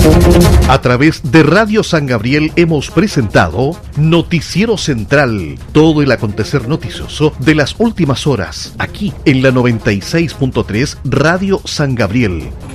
A través de Radio San Gabriel hemos presentado Noticiero Central, todo el acontecer noticioso de las últimas horas, aquí en la 96.3 Radio San Gabriel.